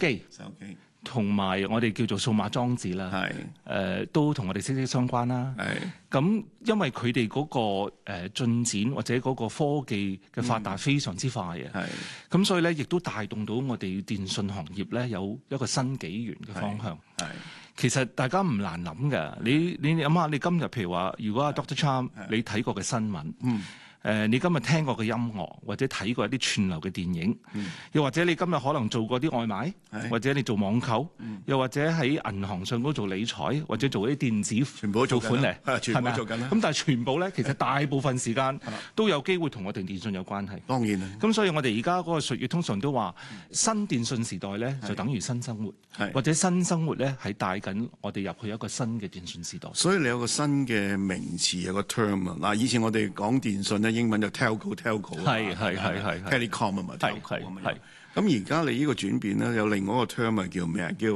機同埋我哋叫做數碼裝置啦，都同我哋息息相關啦。咁因為佢哋嗰個進展或者嗰個科技嘅發達非常之快嘅，咁所以咧亦都帶動到我哋電信行業咧有一個新紀元嘅方向。其實大家唔難諗嘅，你諗下，你今日譬如話，如果阿 Dr. Cham 你睇過嘅新聞，你今日聽過嘅音樂，或者睇過一啲串流嘅電影，又或者你今日可能做過啲外賣，或者你做網購，又或者喺銀行上嗰做理財，或者做啲電子全部做款嚟， 全部做緊啦。 咁但係全部咧，其實大部分時間都有機會同我哋電信有關係。 當然啦。 咁所以我哋而家嗰個術語通常都話，新電信時代咧就等於新生活，或者新生活咧係帶緊我哋入去一個新嘅電信時代。 所以你有個新嘅名詞，有個 term 啊。嗱，以前我哋講電信咧，英文就 telco 係 telecom 啊嘛 telco 啊嘛。咁而家你呢個轉變咧，有另外一個 term 係叫咩啊？叫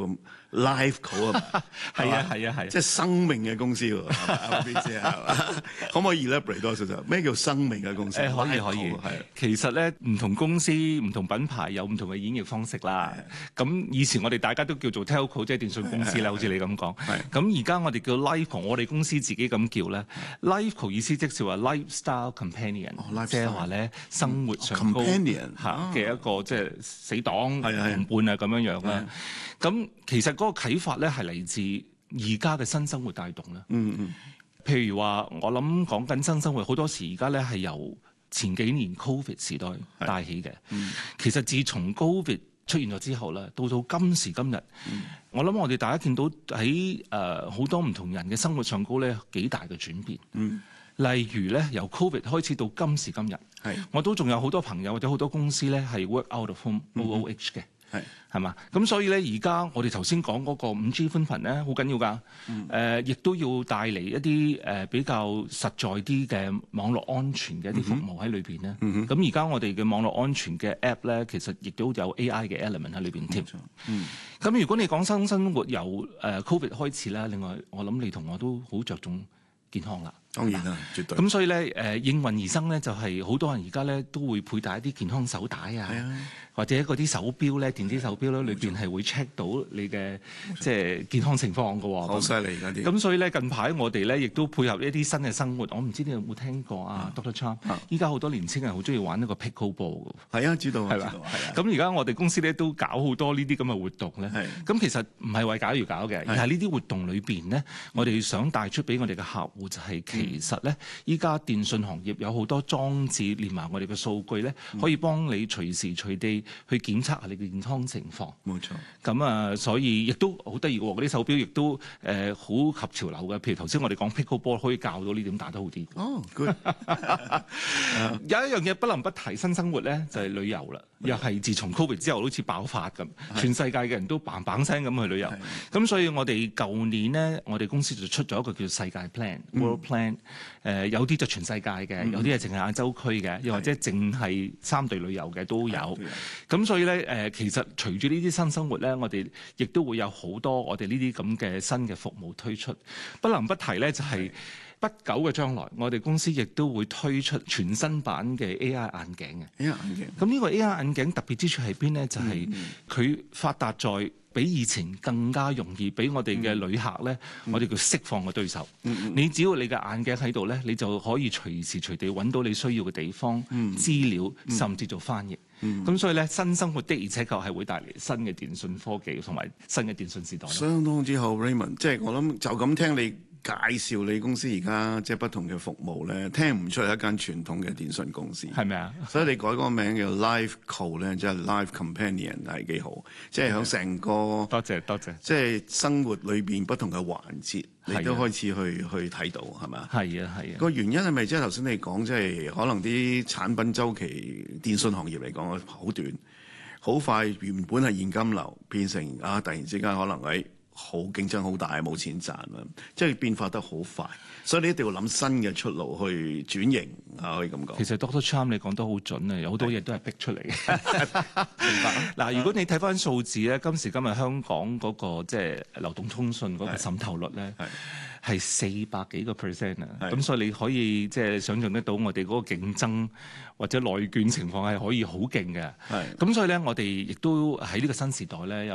LifeCo 啊嘛。係，即係生命嘅公司喎。可唔可以 elaborate 多少少？咩叫生命嘅公司？ 可以。其實咧，唔同公司、唔同品牌有唔同嘅演繹方式啦。咁以前我哋大家都叫做 telco， 即係電信公司啦，好似你咁講。咁而家我哋叫 LifeCo， 我哋公司自己咁叫咧。LifeCo 意思即係話 lifestyle companion， 即係話咧生活上高嘅一個即係死黨同伴啊咁樣樣啦。咁其實嗰個啟發咧係嚟自而家嘅新生活帶動啦。譬如話，我諗講緊新生活，好多時而家咧係由前幾年 Covid 時代帶起嘅。其實自從 Covid 出現咗之後咧，到今時今日，我諗我哋大家見到喺好多唔同人嘅生活上高咧幾大嘅轉變。例如咧，由 Covid 開始到今時今日，我都仲有好多朋友或者好多公司咧係 work out of home OOH 嘅。係嘛？咁所以咧，而家我哋頭先講嗰個 5G 寬頻咧，好緊要㗎。亦都要帶嚟一啲比較實在啲嘅網絡安全嘅一啲服務喺裏邊咧。咁而家我哋嘅網絡安全嘅 app 咧，其實亦都有 AI 嘅 element 喺裏邊添。咁如果你講新生活由Covid 開始啦，另外我諗你同我都好着重健康啦。 當然啦，絕對。 咁所以咧，應運而生咧，就係好多人而家咧都會佩戴一啲健康手帶啊，或者嗰啲手錶咧，電子手錶咧，裏邊係會 check 到你嘅即係健康情況㗎喎。 好犀利嗰啲。咁所以咧，近排我哋咧亦都配合一啲新嘅生活。我唔知你有冇聽過啊 Dr. Cham？依家好多年青人好中意玩一個 pickleball 㗎。 係啊，知道係嘛？咁而家我哋公司咧都搞好多呢啲咁嘅活動咧。咁其實唔係為搞而搞嘅，而係呢啲活動裏邊咧，我哋想帶出俾我哋嘅客戶就係其實咧，依家電信行業有好多裝置連埋我哋嘅數據咧，可以幫你隨時隨地去檢測下你嘅健康情況。 冇錯。 咁所以亦都好得意喎，嗰啲手錶亦都好及潮流嘅。譬如頭先我哋講 pickleball 可以教到你點打得好啲。 good。 有一樣嘢不能不提新生活咧，就係旅遊啦。又係自從 Covid 之後好似爆發咁，全世界嘅人都嘭嘭聲咁去旅遊。咁所以我哋舊年咧，我哋公司就出咗一個叫世界 plan、World Plan。有啲就全世界嘅，有啲係淨係亞洲區嘅，又或者淨係3地旅遊嘅都有。咁所以咧，其實隨住呢啲新生活咧，我哋亦都會有好多我哋呢啲咁嘅新嘅服務推出。不能不提咧，就係不久嘅將來，我哋公司亦都會推出全新版嘅 AI 眼鏡嘅。 AI 眼鏡。 咁呢個 AI 眼鏡特別之處喺邊咧？就係佢發達在比以前更加容易俾我哋嘅旅客咧，我哋叫釋放嘅對手。你只要你嘅眼鏡喺度咧，你就可以隨時隨地揾到你需要嘅地方、資料，甚至做翻譯。咁所以咧，新生活的而且確係會帶嚟新嘅電訊科技同埋新嘅電訊時代。 相當之好 Raymond， 即係我諗就咁聽你介紹你公司而家即係不同嘅服務咧，聽唔出係一間傳統嘅電信公司， 係咪啊？ 所以你改個名叫 LifeCo 咧，即係 Life Companion 係幾好，即係響成個多謝， 即係生活裏邊不同嘅環節，你都開始去睇到係咪？ 係啊。 個原因係咪即係頭先你講，即係可能啲產品周期電信行業嚟講好短，好快原本係現金流變成突然之間可能好競爭好大，冇錢賺啦，即係變化得好快，所以你一定要諗新嘅出路去轉型可以咁講。 其實 Dr. Cham 你講得好準啊，有好多嘢都係逼出嚟嘅。明白。嗱，如果你睇翻數字咧，今時今日香港嗰個即係流動通訊嗰個滲透率咧，係400幾個 percent 啊。咁所以你可以即係想象得到我哋嗰個競爭或者內卷情況係可以好勁嘅。咁所以咧，我哋亦都喺呢個新時代咧。